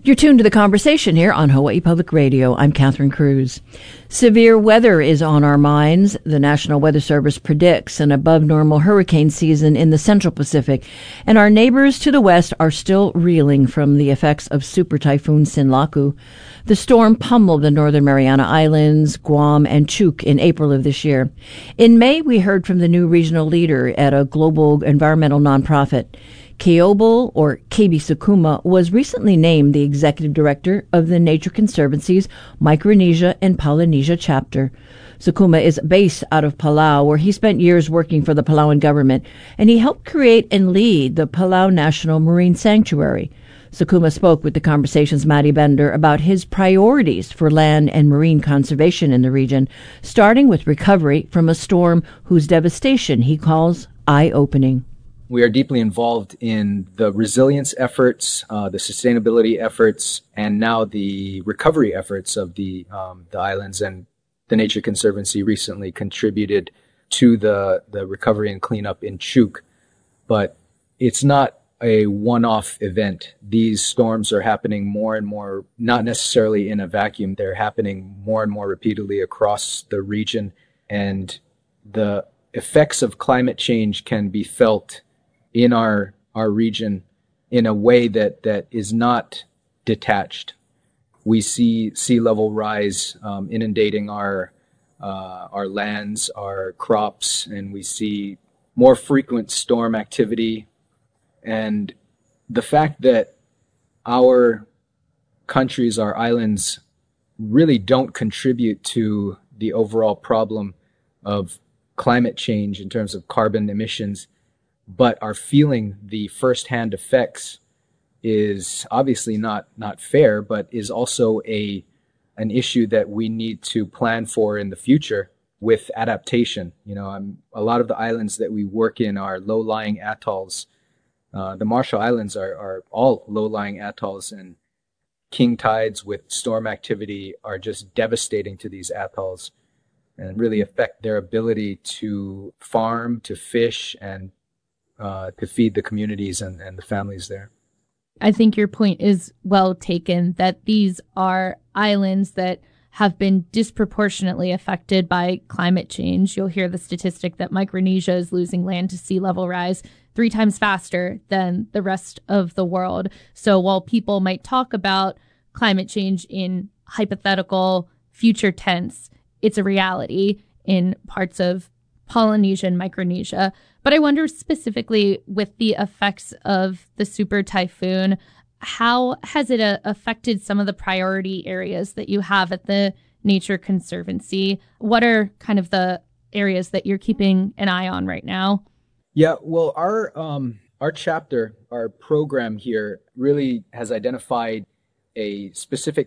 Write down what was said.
You're tuned to The Conversation here on Hawaii Public Radio. I'm Catherine Cruz. Severe weather is on our minds. The National Weather Service predicts an above-normal hurricane season in the Central Pacific, and our neighbors to the west are still reeling from the effects of Super Typhoon Sinlaku. The storm pummeled the Northern Mariana Islands, Guam, and Chuuk in April of this year. In May, we heard from the new regional leader at a global environmental nonprofit. Keobel, or KB Sakuma, was recently named the executive director of the Nature Conservancy's Micronesia and Polynesia chapter. Sakuma is based out of Palau, where he spent years working for the Palauan government, and he helped create and lead the Palau National Marine Sanctuary. Sakuma spoke with The Conversation's Maddie Bender about his priorities for land and marine conservation in the region, starting with recovery from a storm whose devastation he calls eye-opening. We are deeply involved in the resilience efforts, the sustainability efforts, and now the recovery efforts of the islands. And the Nature Conservancy recently contributed to the recovery and cleanup in Chuuk. But it's not a one-off event. These storms are happening more and more, not necessarily in a vacuum. They're happening more and more repeatedly across the region. And the effects of climate change can be felt in our region in a way that is not detached. We see sea level rise inundating our lands, our crops, and we see more frequent storm activity. And the fact that our countries, our islands, really don't contribute to the overall problem of climate change in terms of carbon emissions, but are feeling the firsthand effects is obviously not fair, but is also an issue that we need to plan for in the future with adaptation. You know, a lot of the islands that we work in are low-lying atolls. The Marshall Islands are all low-lying atolls, and king tides with storm activity are just devastating to these atolls and really affect their ability to farm, to fish, and to feed the communities and the families there. I think your point is well taken, that these are islands that have been disproportionately affected by climate change. You'll hear the statistic that Micronesia is losing land to sea level rise 3 times faster than the rest of the world. So while people might talk about climate change in hypothetical future tense, it's a reality in parts of Polynesia and Micronesia. But I wonder specifically with the effects of the super typhoon, how has it affected some of the priority areas that you have at the Nature Conservancy? What are kind of the areas that you're keeping an eye on right now? Yeah, well, our chapter, our program here really has identified a specific